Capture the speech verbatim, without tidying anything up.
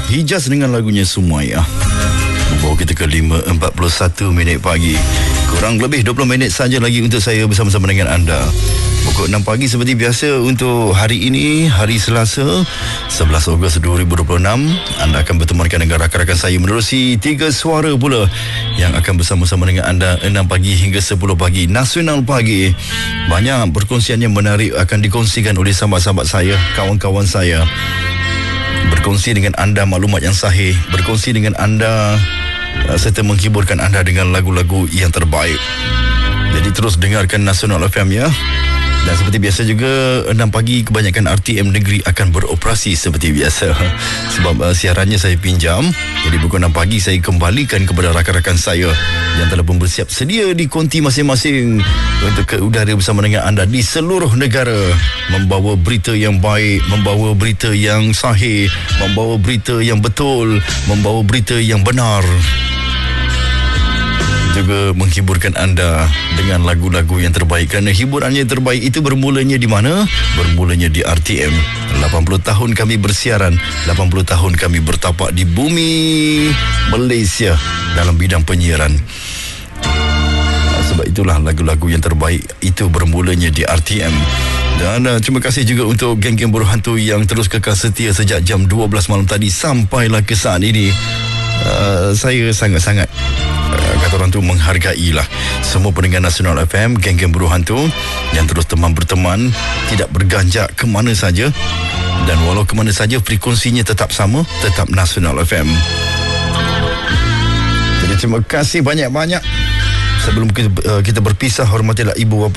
Hijaz dengan lagunya Sumaya membawa kita ke lima empat puluh satu minit pagi. Kurang lebih dua puluh minit saja lagi untuk saya bersama-sama dengan anda. Pukul enam pagi seperti biasa untuk hari ini, hari Selasa sebelas Ogos dua ribu dua puluh enam. Anda akan bertemankan dengan rakan-rakan saya menerusi tiga suara pula yang akan bersama-sama dengan anda enam pagi hingga sepuluh pagi. Nasional Pagi. Banyak perkongsian yang menarik akan dikongsikan oleh sahabat-sahabat saya, kawan-kawan saya. Berkongsi dengan anda maklumat yang sahih, berkongsi dengan anda uh, serta menghiburkan anda dengan lagu-lagu yang terbaik. Jadi terus dengarkan Nasional F M ya. Dan seperti biasa juga enam pagi kebanyakan R T M negeri akan beroperasi seperti biasa. Sebab uh, siarannya saya pinjam. Jadi pukul enam pagi saya kembalikan kepada rakan-rakan saya yang telah pun bersiap sedia di konti masing-masing untuk ke udara bersama dengan anda di seluruh negara, membawa berita yang baik, membawa berita yang sahih, membawa berita yang betul, membawa berita yang benar, juga menghiburkan anda dengan lagu-lagu yang terbaik. Kerana hiburan yang terbaik itu bermulanya di mana? Bermulanya di R T M. lapan puluh tahun kami bersiaran, lapan puluh tahun kami bertapak di bumi Malaysia dalam bidang penyiaran. Sebab itulah lagu-lagu yang terbaik itu bermulanya di R T M. Dan uh, terima kasih juga untuk geng-geng buruh hantu yang terus kekal setia sejak jam dua belas malam tadi sampailah ke saat ini. Uh, saya sangat-sangat uh, kata orang tu menghargailah semua pendengar Nasional F M, geng-geng buruh hantu yang terus teman berteman, tidak berganjak ke mana saja, dan walau ke mana saja frekuensinya tetap sama, tetap Nasional F M. Jadi terima kasih banyak-banyak. Sebelum kita, uh, kita berpisah, hormatilah ibu bapa